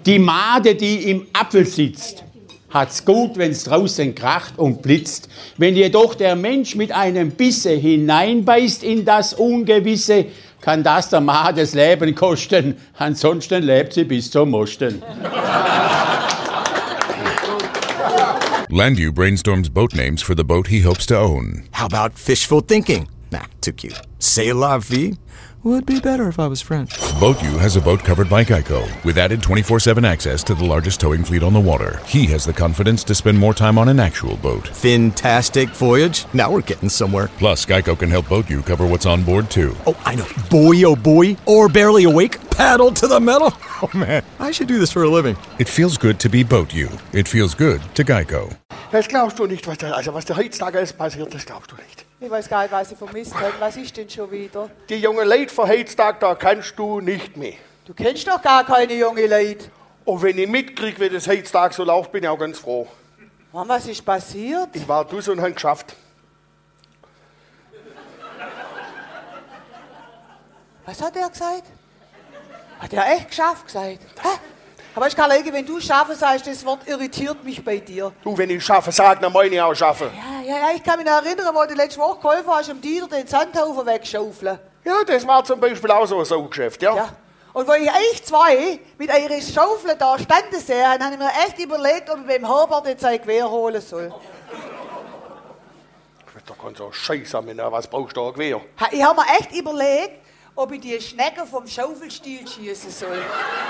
Die Made, die im Apfel sitzt, hat's gut, wenn's draußen kracht und blitzt. Wenn jedoch der Mensch mit einem Bisse hineinbeißt in das Ungewisse, kann das der Made das Leben kosten. Ansonsten lebt sie bis zum Mosten. Landu brainstorms boat names for the boat he hopes to own. How about fishful thinking? Nah, too cute. C'est la vie? Would be better if I was French. BoatU has a boat covered by Geico, with added 24/7 access to the largest towing fleet on the water. He has the confidence to spend more time on an actual boat. Fantastic voyage. Now we're getting somewhere. Plus, Geico can help BoatU cover what's on board, too. Oh, I know. Boy, oh boy. Or barely awake. Paddle to the metal. Oh, man. I should do this for a living. It feels good to be BoatU. It feels good to Geico. Das glaubst du nicht, was der heutzutage alles passiert, das glaubst du nicht. Ich weiß gar nicht, was ich vermisst habe. Was ist denn schon wieder? Die jungen Leute von heutzutage, da kannst du nicht mehr. Du kennst doch gar keine junge Leute. Und wenn ich mitkriege, wie das heutzutage so läuft, bin ich auch ganz froh. Mann, was ist passiert? Ich war dus und habe geschafft. Was hat er gesagt? Hat er echt geschafft gesagt? Hä? Aber ich kann wenn du schaffen sagst, das Wort irritiert mich bei dir. Du, wenn ich schaffe, sag, dann meine ich auch schaffen. Ja, ich kann mich noch erinnern, wo du letzte Woche geholfen hast, um Dieter den Sandhaufen wegschaufeln. Ja, das war zum Beispiel auch so ein Saugeschäft, ja. Und wo ich euch zwei mit euren Schaufeln da standen sehe, habe ich mir echt überlegt, ob ich beim Herbert jetzt ein Gewehr holen soll. Da kann so Scheiß haben, was brauchst du ein Gewehr? Ich habe mir echt überlegt, ob ich die Schnecken vom Schaufelstiel schießen soll.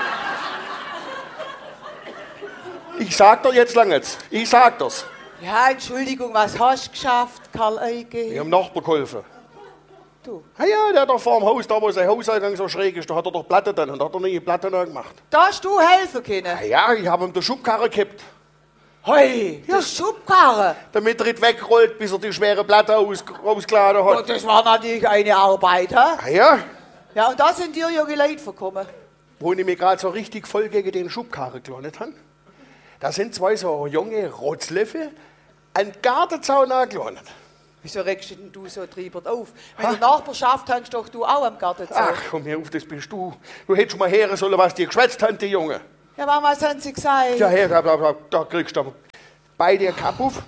Ich sag dir jetzt lang jetzt. Ich sag das. Ja, Entschuldigung, was hast du geschafft, Karl Eike? Ich hab dem Nachbar geholfen. Du? Ja, der hat doch vor dem Haus, da wo sein Hauseingang so schräg ist, da hat er doch Platten drin und da hat er nie Platten gemacht. Da hast du helfen können? Ja, ich hab ihm die Schubkarre gekippt. Hoi, ja. Die Schubkarre? Damit er nicht wegrollt, bis er die schwere Platte rausgeladen hat. Und das war natürlich eine Arbeit, hä? Ja. Ja, und da sind dir junge Leute verkommen. Wo ich mich gerade so richtig voll gegen den Schubkarre gelandet habe. Da sind zwei so junge Rotzlöffel an den Gartenzaun angelandet. Wieso regst du so treibert auf? Wenn du Nachbarschaft hast, doch du auch am Gartenzaun. Ach, komm her auf, das bist du. Du hättest mal hören sollen, was die geschwätzt haben, die Junge. Ja, was haben sie gesagt? Ja, her, da kriegst du beide einen Kapp auf.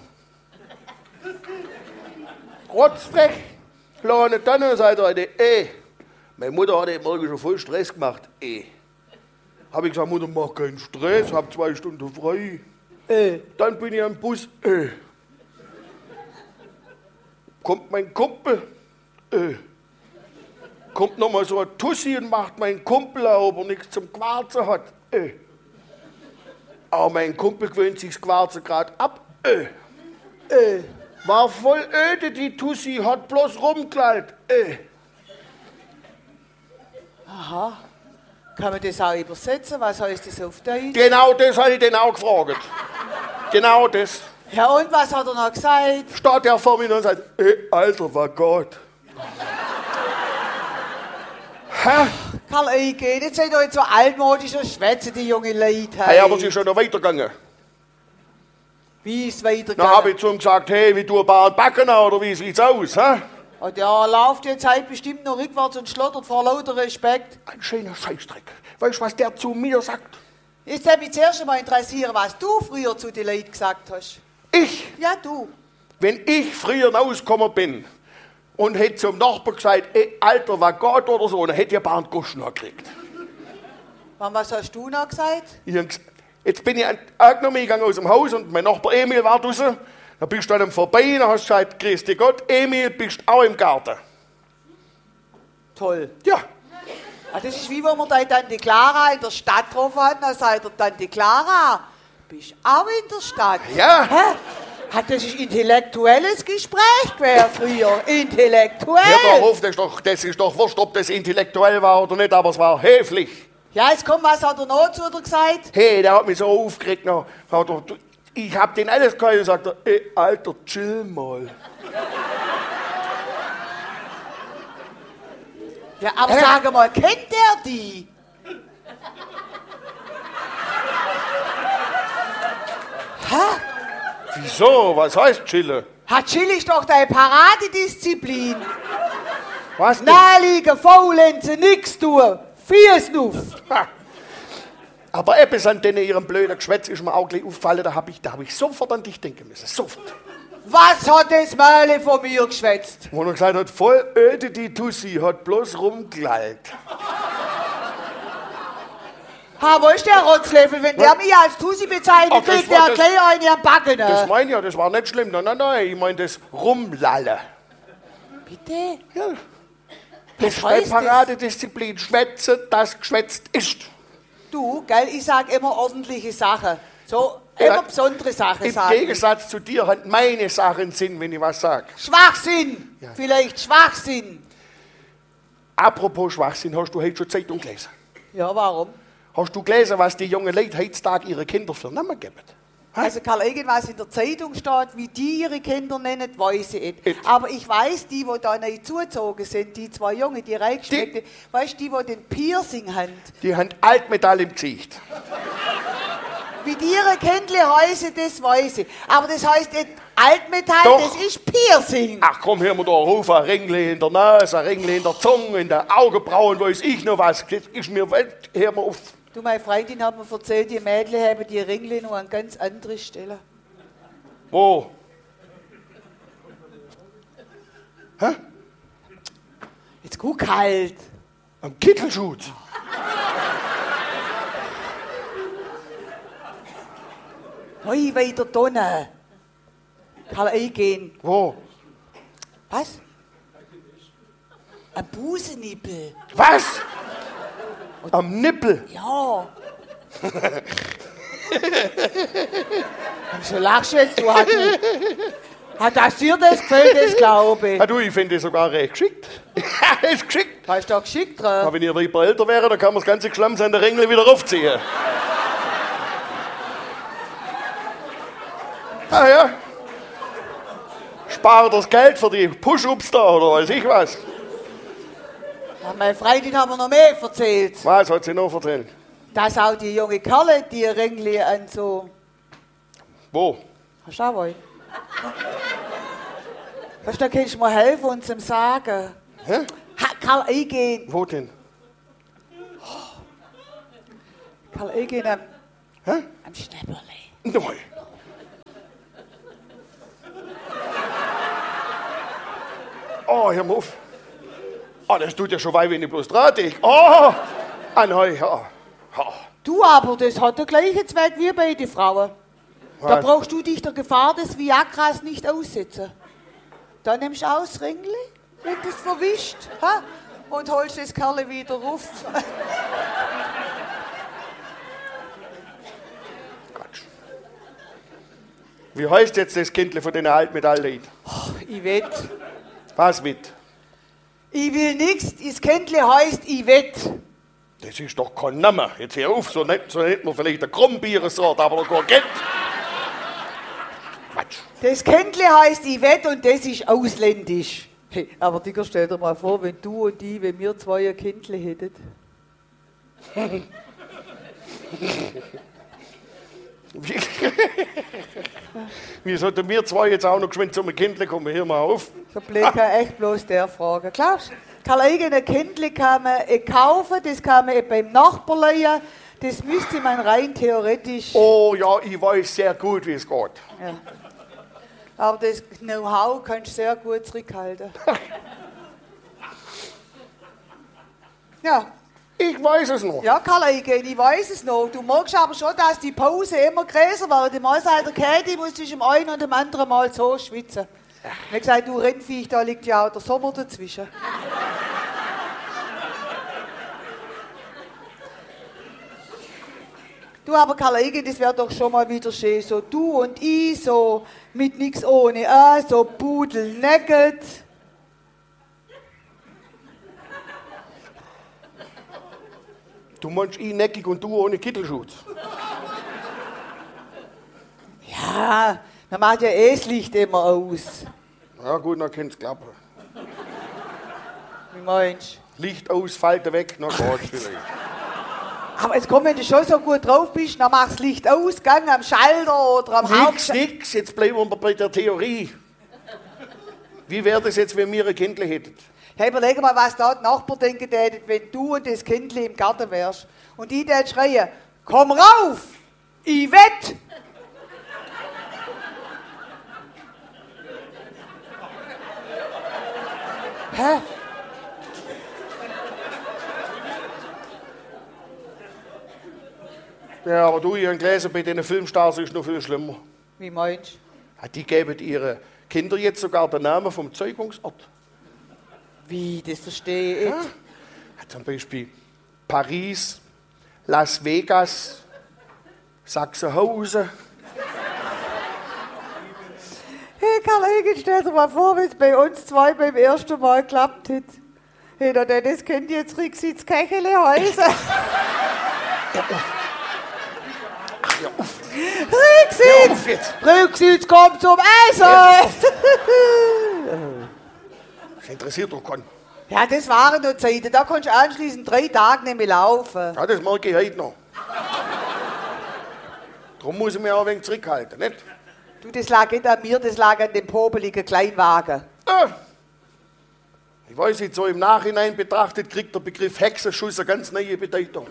Rotzfrech, lade dann und sagt heute, meine Mutter hat heute Morgen schon voll Stress gemacht, Habe ich gesagt, Mutter, mach keinen Stress, hab 2 Stunden frei. Dann bin ich am Bus, Kommt mein Kumpel, Kommt nochmal so ein Tussi und macht meinen Kumpel auf, ob er nichts zum Quarzen hat, Aber mein Kumpel gewöhnt sich das Quarzen gerade ab, War voll öde, die Tussi, hat bloß rumgeklallt, Aha. Kann man das auch übersetzen? Was heißt das auf Deutsch? Genau das habe ich den auch gefragt. Genau das. Ja, und was hat er noch gesagt? Steht er vor mir und sagt, Alter, war Gott. Hä? Karl Eike, jetzt seid ihr so altmodisch und schwätzen die jungen Leute. Hey, aber sie ist schon noch weitergegangen. Wie ist es weitergegangen? Dann habe ich zu ihm gesagt, hey, wie du ein paar Backen oder wie sieht's aus, hä? Und der läuft jetzt halt bestimmt noch rückwärts und schlottert vor lauter Respekt. Ein schöner Scheißdreck. Weißt du, was der zu mir sagt? Jetzt würde mich zuerst einmal interessieren, was du früher zu den Leuten gesagt hast. Ich? Ja, du. Wenn ich früher rausgekommen bin und hätte zum Nachbar gesagt, Alter, war Gott oder so, dann hätte ich ein paar Gusch noch gekriegt. Und was hast du noch gesagt? Jetzt bin ich irgendwann gegangen aus dem Haus und mein Nachbar Emil war draußen. Da bist du an ihm vorbei und hast gesagt, grüß dich Gott, Emil, bist auch im Garten. Toll. Ja. Das ist wie, wo wir da Tante Clara in der Stadt getroffen haben. Da sagt der Tante Clara, bist auch in der Stadt? Ja. Hä? Das ist intellektuelles Gespräch gewesen früher. Intellektuell. Hör doch auf, das ist doch wurscht, ob das intellektuell war oder nicht, aber es war höflich. Ja, jetzt komm, was hat er noch zu dir gesagt? Hey, der hat mich so aufgeregt. Ich hab den alles gehört und sagt, Alter, chill mal. Ja, aber sag mal, kennt der die? Hä? Wieso? Was heißt chillen? Chill ist doch deine Paradedisziplin. Was denn? Na liegen, faulenzen, nix tun. Fies nuff. Aber etwas an denen ihrem blöden Geschwätz ist mir auch gleich aufgefallen, da hab ich sofort an dich denken müssen. Sofort. Was hat das Mäule von mir geschwätzt? Wo er gesagt hat, voll öde die Tussi, hat bloß rumgelallt. Ha, wo ist der Rotzlöffel? Wenn der mich als Tussi bezeichnet, kriegt der gleich eine am Backen. Das meine ich ja, das war nicht schlimm. Nein, ich meine das Rumlallen. Bitte? Ja. Was Das heißt ist Paradedisziplin. Schwätzen, das geschwätzt ist. Du, gell, ich sag immer ordentliche Sachen. So, immer besondere Sachen Im sagen. Gegensatz zu dir hat meine Sachen Sinn, wenn ich was sage. Schwachsinn! Ja. Vielleicht Schwachsinn. Apropos Schwachsinn, hast du heute schon Zeitung gelesen? Ja, warum? Hast du gelesen, was die jungen Leute heutzutage ihre Kinder für Namen geben? Also Karl, irgendwas in der Zeitung steht, wie die ihre Kinder nennen, weiß ich nicht. Et. Aber ich weiß, die da neu zugezogen sind, die zwei Jungen, die reingeschmeckten, weißt du, die den Piercing haben. Die haben Altmetall im Gesicht. Wie die ihre Kinder heißen, das weiß ich. Aber das heißt nicht Altmetall, Doch. das ist Piercing. Ach komm, hör mal da ruf, ein Ringli in der Nase, ein Ringli in der Zunge, in der Augenbrauen, weiß ich noch was. Das ist mir Welt, hör mal auf. Du, meine Freundin hat mir erzählt, die Mädchen haben die Ringli noch an ganz andere Stellen. Wo? Hä? Jetzt guck halt. Am Kittelschutz. Hoi, weiter Donne. Kann eingehen. Wo? Was? Ein Busennippel. Was? Am Nippel. Ja. Wieso lachst du jetzt? Hat das dir das gefällt, das glaube ich. Ah, du, ich finde das sogar recht geschickt. Ja, ist geschickt. Hast du da geschickt dran? Aber wenn ihr lieber älter wäre, dann kann man das ganze Geschlamm an der Ringli wieder raufziehen. Ah ja. Spar das Geld für die Push-Ups da oder weiß ich was. Ja, meine Freundin hat mir noch mehr erzählt. Was hat sie noch erzählt? Dass auch die junge Kerle die Ringli an so... Wo? Hast du auch wollen? Weißt du, da kannst du mir helfen und zum Sagen. Hä? Karl eingehen. Wo denn? Karl eingehen am Hä? Schnäpperli. Nein. Oh, hör mal auf. Oh, das tut ja schon weh, wenn ich bloß dran denke. Oh, Anheu, ja. Du aber, das hat den gleichen Zweck wie bei den Frauen. Da Was? brauchst du dich der Gefahr des Viagras nicht aussetzen. Da nimmst du aus Ringli, wenn du es verwischt, ha? Und holst das Kerl wieder rauf. Quatsch. Wie heißt jetzt das Kindle von den Altmetallleuten? Ich wett. Was mit? Ich will nix, das Kindle heißt ich wett. Das ist doch kein Name. Jetzt hör auf, so nennt man vielleicht eine Krummbiere-Sorte, aber noch kein Kind. Quatsch. Das Kindle heißt ich wett und das ist ausländisch. Hey, aber Digga, stell dir mal vor, wenn du und ich, wenn wir zwei ein Kindle hätten. Wie sollten wir zwei jetzt auch noch geschwind zum Kindle kommen? Hör mal auf. So blöd kann echt bloß der fragen. Glaubst du, kann ein Kindle kann man kaufen, das kann man beim Nachbarn leihen, das müsste man rein theoretisch. Oh ja, ich weiß sehr gut, wie es geht. Ja. Aber das Know-how kannst du sehr gut zurückhalten. Ja. Ich weiß es noch. Ja, Karl-Eigen, ich weiß es noch. Du magst aber schon, dass die Pause immer größer wird. Mal sagt der Käthi, muss zwischen dem einen und dem anderen Mal so schwitzen. Ich habe gesagt, du Rennviech, da liegt ja auch der Sommer dazwischen. Du aber Karl-Eigen, das wäre doch schon mal wieder schön. So du und ich, so mit nix ohne, so pudelnäcket. Du meinst ich neckig und du ohne Kittelschutz. Ja, man macht ja das Licht immer aus. Ja gut, dann kann's klappen. Wie meinst du? Licht aus, Falten weg, dann geht's vielleicht. Aber jetzt komm, wenn du schon so gut drauf bist, dann machst du Licht aus, gang am Schalter oder am Hauptschalter. Nix, jetzt bleiben wir bei der Theorie. Wie wäre das jetzt, wenn wir ein Kindle hätten? Hey, überleg mal, was da die Nachbarn denken täten, wenn du und das Kindli im Garten wärst. Und die dann schreien, Komm rauf! Ich wett! Hä? Ja, aber du, Ihren Gläser bei den Filmstars ist noch viel schlimmer. Wie meinst du? Ja, die geben ihre Kinder jetzt sogar den Namen vom Zeugungsort. Wie, das verstehe ich. Ja? Zum Beispiel Paris, Las Vegas, Sachsenhausen. Hey Karl-Heinz, stell dir mal vor, wie es bei uns zwei beim ersten Mal geklappt hat. Hey, der Dennis könnte jetzt Rücksitz Kechele heißen. Rücksitz! Rücksitz kommt zum Essen! Das interessiert doch keinen. Ja, das waren noch Zeiten. Da konntest du anschließend 3 Tage nicht mehr laufen. Ja, das merke ich heute noch. Darum muss ich mich auch ein wenig zurückhalten, nicht? Du, das lag nicht an mir, das lag an dem popeligen Kleinwagen. Ich weiß nicht, so im Nachhinein betrachtet kriegt der Begriff Hexenschuss eine ganz neue Bedeutung.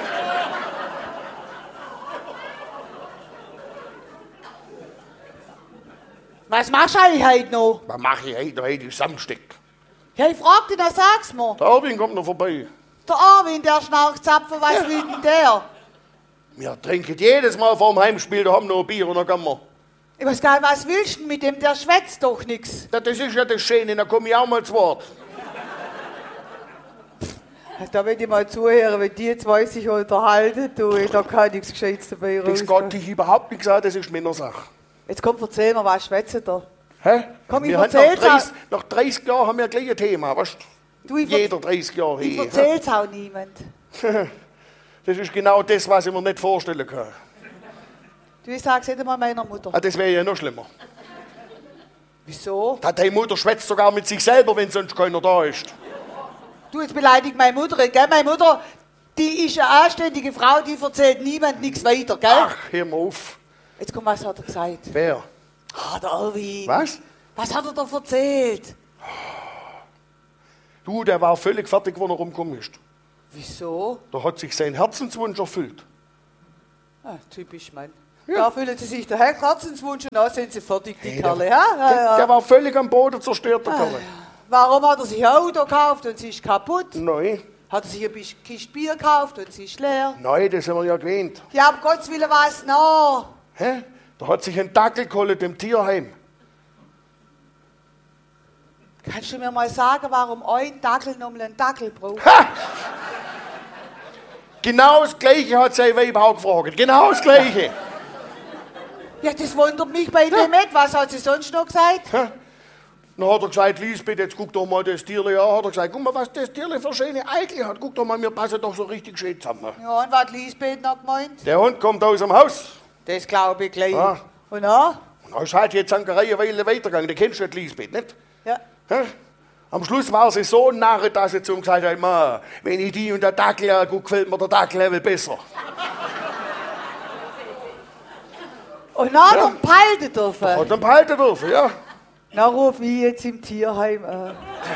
Was machst du eigentlich heute noch? Was mache ich heute? Heute ist Samstag. Ja, ich frag dich, dann sag's mir. Der Erwin kommt noch vorbei. Der Arwin, der Schnarchzapfer, was will denn der? Wir trinken jedes Mal vor dem Heimspiel, da haben wir noch ein Bier und dann gehen wir. Ich weiß gar nicht, was willst du denn mit dem? Der schwätzt doch nix. Das ist ja das Schöne, da komme ich auch mal zu Wort. Da will ich mal zuhören, wenn die zwei sich unterhalten, du, da kann nichts Gescheites dabei Das geht rauskommen. dich überhaupt nicht an, das ist Männersache. Jetzt komm, erzähl mir, was schwätzt da? Hä? Komm, ich Wir haben erzähl's nach 30 Jahren haben wir gleich ein Thema, weißt Du, ich Jeder 30 Jahre Ich hier. erzähl's auch niemand. Das ist genau das, was ich mir nicht vorstellen kann. Du, ich sag's nicht einmal meiner Mutter. Ah, das wäre ja noch schlimmer. Wieso? Deine Mutter schwätzt sogar mit sich selber, wenn sonst keiner da ist. Du, jetzt beleidigt meine Mutter, gell? Meine Mutter, die ist eine anständige Frau, die erzählt niemand nichts weiter, gell? Ach, hör mal auf. Jetzt komm, was hat er gesagt? Wer? Ah, der Erwin. Was? Was hat er da erzählt? Du, der war völlig fertig, wo er rumgekommen ist. Wieso? Da hat sich sein Herzenswunsch erfüllt. Ah, typisch, Mann. Ja. Da fühlen sie sich der Herzenswunsch und dann sind sie fertig, die Hey, Kerle. Ja? Der war völlig am Boden zerstört, der Kerl. Warum hat er sich ein Auto gekauft und sie ist kaputt? Nein, Hat er sich ein Kiste Bier gekauft und sie ist leer? nein, das haben wir ja gewähnt. Ja, um Gottes Willen, was noch? Hä? Da hat sich ein Dackel geholt im Tierheim. Kannst du mir mal sagen, warum ein Dackel nochmal einen Dackel braucht? Ha! Genau das Gleiche hat sein Weib auch gefragt. Genau das Gleiche. Ja, das wundert mich bei dem nicht. Was hat sie sonst noch gesagt? Hä? Dann hat er gesagt, Lisbeth, jetzt guck doch mal das Tierli an. Hat er gesagt, guck mal, was das Tierli für schöne Eichel hat. Guck doch mal, wir passen doch so richtig schön zusammen. Ja, und was hat Lisbeth noch gemeint? Der Hund kommt aus dem Haus. Das glaube ich gleich. Ah. Und dann? Und dann ist halt jetzt Zankerei eine Weile weitergegangen. Die kennst du nicht, Lisbeth, nicht? Ja. Hä? Am Schluss war sie so narre, dass sie zu ihm gesagt hat, Ma, wenn ich die und der Dackel angucke, gefällt mir der Dackel besser. Und dann ja. Behalten dürfen. Hat dann behalten dürfen, ja. Dann rufe ich jetzt im Tierheim an.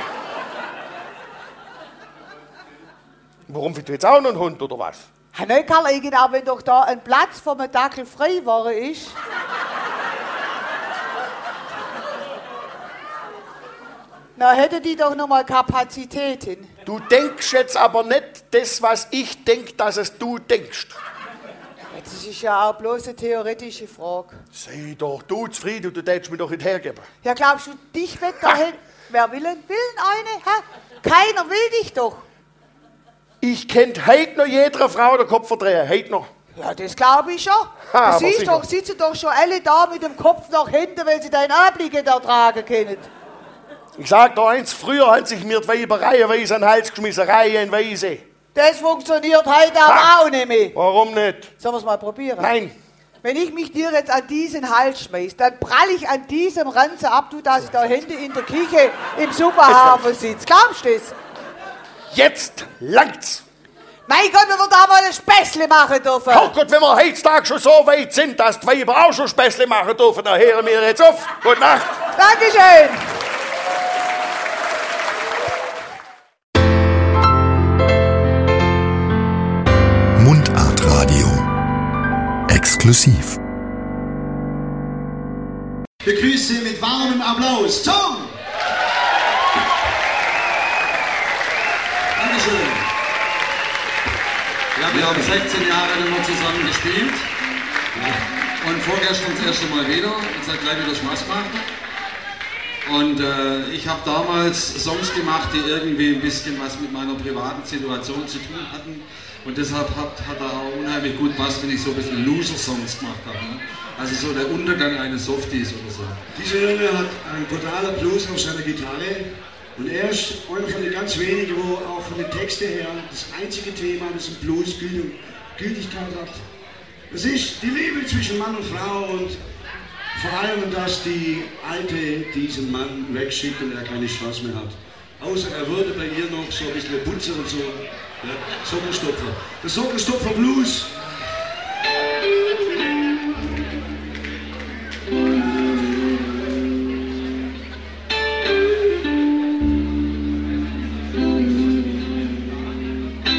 Warum willst du jetzt auch noch einen Hund, oder was? Ja, nein, Karl, genau, wenn doch da ein Platz vom Dackel frei geworden ist. Na, hätte die doch noch mal Kapazitäten. Du denkst jetzt aber nicht das, was ich denk, dass es du denkst. Das ist ja auch bloß eine theoretische Frage. Sei doch du zufrieden, du darfst mir doch nicht hergeben. Ja, glaubst du, dich wird dahin... Wer will eine? Hä? Keiner will dich doch. Ich kennt heute noch jede Frau den Kopf verdrehen, heute noch. Ja, das glaube ich schon. Ha, Du siehst doch, sitzen doch schon alle da mit dem Kopf nach hinten, weil sie deinen Anblick nicht ertragen können. Ich sag dir eins, früher hat sich mir die Weiber reihenweise an den Hals geschmissen, reihenweise. Das funktioniert heute aber auch nicht mehr. Warum nicht? Sollen wir es mal probieren? Nein. Wenn ich mich dir jetzt an diesen Hals schmeiß, dann prall ich an diesem Ranze ab, du, dass ich da hinten in der Küche im Superhafen sitze. Glaubst du das? Jetzt langt's. Mein Gott, wenn wir da mal ein Späßle machen dürfen. Oh Gott, wenn wir heutzutage schon so weit sind, dass die Weiber auch schon Späßle machen dürfen, dann hören wir jetzt auf. Gute Nacht. Dankeschön. Mundartradio. Exklusiv. Begrüße mit warmem Applaus Tom! Dankeschön. Ja, wir haben 16 Jahre immer zusammen gespielt. Und vorgestern das erste Mal wieder. Es hat gleich wieder Spaß gemacht. Und ich habe damals Songs gemacht, die irgendwie ein bisschen was mit meiner privaten Situation zu tun hatten. Und deshalb hat er auch unheimlich gut passt, wenn ich so ein bisschen Loser-Songs gemacht habe. Ne? Also so der Untergang eines Softies oder so. Dieser Junge hat einen brutalen Blues auf seiner Gitarre. Und er ist einer von den ganz wenigen, wo auch von den Texten her das einzige Thema, das im Blues Gültigkeit hat. Das ist die Liebe zwischen Mann und Frau und vor allem, dass die Alte diesen Mann wegschickt und er keine Chance mehr hat. Außer er würde bei ihr noch so ein bisschen putzen und so. Ja, Sockelstopfer. Der Sockelstopfer Blues